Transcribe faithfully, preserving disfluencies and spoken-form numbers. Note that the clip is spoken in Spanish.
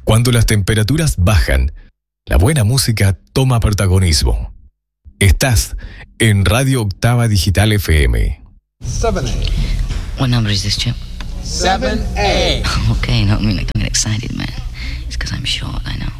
Cuando las temperaturas bajan, la buena música toma protagonismo. Estás en Radio Octava Digital F M. seven A. What number is this, Chip? seven A. Okay, no, I mean, like, don't get excited, man. It's because I'm short, I know.